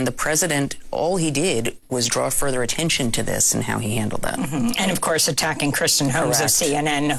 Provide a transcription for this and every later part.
And the president, all he did was draw further attention to this and how he handled that. And of course, attacking Kristen Holmes of CNN,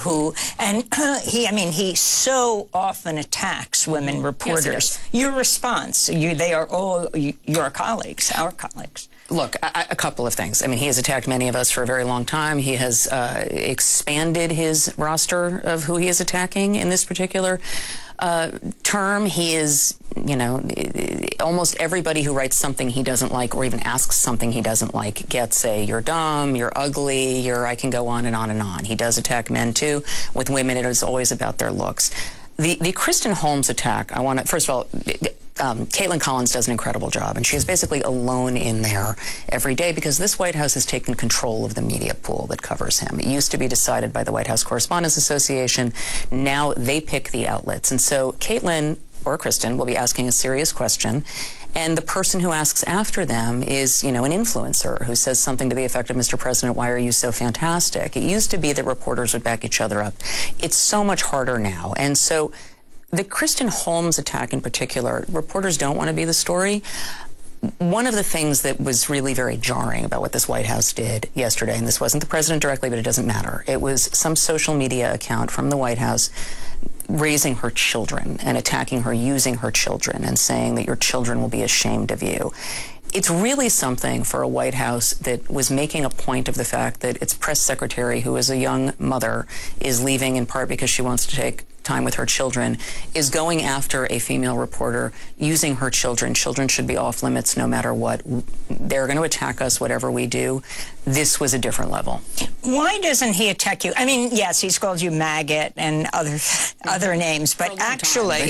he so often attacks women reporters. Yes, Your response, they are all your colleagues, our colleagues. Look, a couple of things. I mean, he has attacked many of us for a very long time. He has expanded his roster of who he is attacking in this particular term. He is, almost everybody who writes something he doesn't like or even asks something he doesn't like gets a "you're dumb," "you're ugly," I can go on and on and on. He does attack men, too. With women, it is always about their looks. The Kristen Holmes attack, first of all, Kaitlan Collins does an incredible job, and she is basically alone in there every day because this White House has taken control of the media pool that covers him. It used to be decided by the White House Correspondents Association. Now they pick the outlets. And so Kaitlan or Kristen will be asking a serious question, and the person who asks after them is, an influencer who says something to the effect of, "Mr. President, why are you so fantastic?" It used to be that reporters would back each other up. It's so much harder now. And so the Kristen Holmes attack in particular, reporters don't want to be the story. One of the things that was really very jarring about what this White House did yesterday, and this wasn't the president directly, but it doesn't matter, it was some social media account from the White House raising her children and attacking her using her children and saying that your children will be ashamed of you. It's really something for a White House that was making a point of the fact that its press secretary, who is a young mother, is leaving in part because she wants to take time with her children, is going after a female reporter using her children. Children should be off limits no matter what. They're going to attack us whatever we do. This was a different level. Why doesn't he attack you? I mean, yes, he's called you maggot and other names, but actually,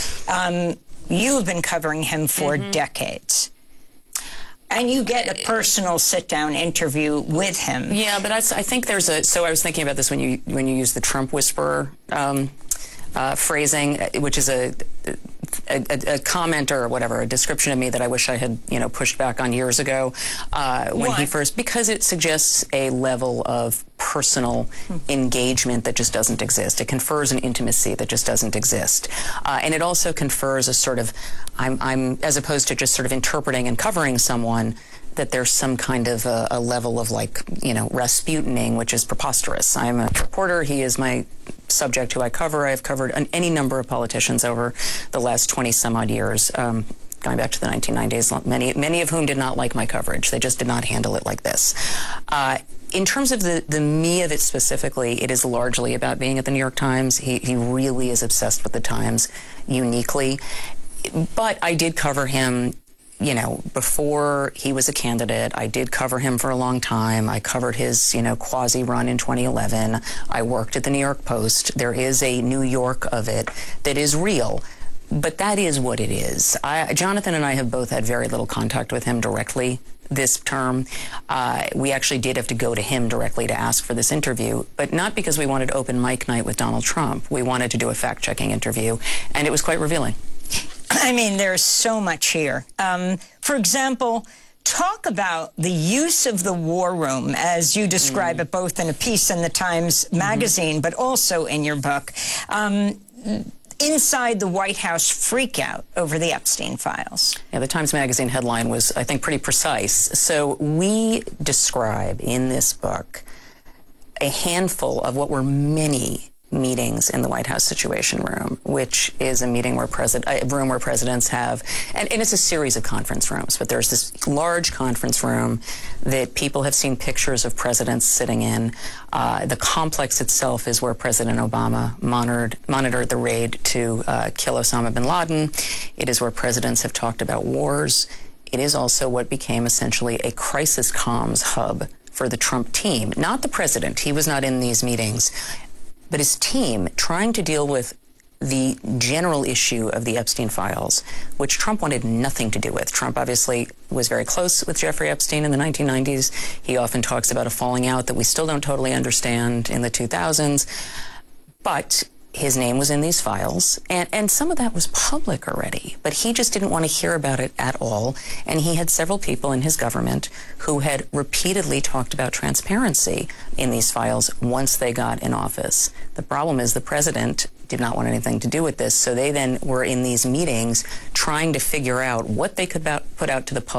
you've been covering him for decades. And you get a personal sit-down interview with him. Yeah, but I think there's so I was thinking about this when you use the Trump whisperer phrasing, which is a comment or whatever, a description of me that I wish I had, pushed back on years ago when he first, because it suggests a level of personal engagement that just doesn't exist. It confers an intimacy that just doesn't exist. And it also confers a sort of, I'm as opposed to just sort of interpreting and covering someone, that there's some kind of a level of Rasputining, which is preposterous. I'm a reporter. He is my subject who I cover. I've covered any number of politicians over the last 20 some odd years, going back to the 1990s, many of whom did not like my coverage. They just did not handle it like this. In terms of the me of it specifically, it is largely about being at the New York Times. He really is obsessed with the Times uniquely. But I did cover him before he was a candidate. I did cover him for a long time. I covered his, quasi-run in 2011. I worked at the New York Post. There is a New York of it that is real, but that is what it is. Jonathan and I have both had very little contact with him directly this term. We actually did have to go to him directly to ask for this interview, but not because we wanted open mic night with Donald Trump. We wanted to do a fact-checking interview, and it was quite revealing. I mean, there's so much here. For example, talk about the use of the war room, as you describe it both in a piece in the Times Magazine, but also in your book, inside the White House freakout over the Epstein files. Yeah, the Times Magazine headline was, I think, pretty precise. So we describe in this book a handful of what were many meetings in the White House Situation Room, which is a meeting where room where presidents have, and it's a series of conference rooms, but there's this large conference room that people have seen pictures of presidents sitting in. The complex itself is where President Obama monitored the raid to kill Osama bin Laden. It is where presidents have talked about wars. It is also what became essentially a crisis comms hub for the Trump team. Not the president. He was not in these meetings, but his team trying to deal with the general issue of the Epstein files, which Trump wanted nothing to do with. Trump obviously was very close with Jeffrey Epstein in the 1990s. He often talks about a falling out that we still don't totally understand in the 2000s. But his name was in these files, and some of that was public already, but he just didn't want to hear about it at all. And he had several people in his government who had repeatedly talked about transparency in these files once they got in office. The problem is the president did not want anything to do with this, so they then were in these meetings trying to figure out what they could put out to the public